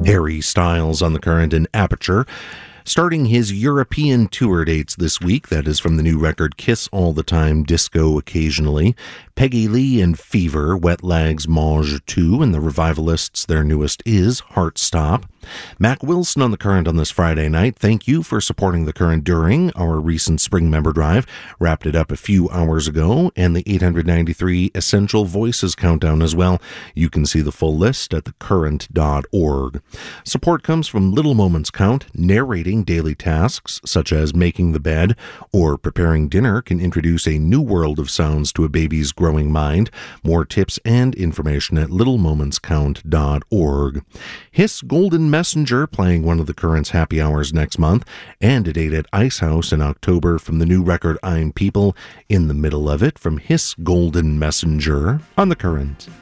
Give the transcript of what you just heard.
Harry Styles on the Current and Aperture, starting his European tour dates this week. That is from the new record Kiss All the Time, Disco Occasionally. Peggy Lee and Fever, Wet Legs, Mange 2, and the Revivalists, their newest is Heart Stop. Mac Wilson on the Current on this Friday night. Thank you for supporting the Current during our recent spring member drive. Wrapped it up a few hours ago, and the 893 Essential Voices countdown as well. You can see the full list at thecurrent.org. Support comes from Little Moments Count. Narrating daily tasks such as making the bed or preparing dinner can introduce a new world of sounds to a baby's growing mind. More tips and information at littlemomentscount.org. Hiss Golden Messenger playing one of the Current's happy hours next month, and a date at Ice House in October from the new record I'm People. In the middle of it from Hiss Golden Messenger on the Current.